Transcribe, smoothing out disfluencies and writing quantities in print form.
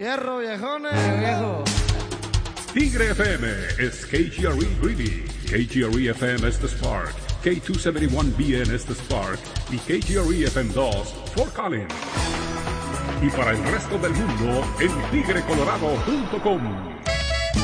Fierro, viejones. Viejo. Tigre FM es KGRE Greeley, KGRE FM es The Spark, K271BN es The Spark y KGRE FM 2 Fort Collins. Y para el resto del mundo en tigrecolorado.com.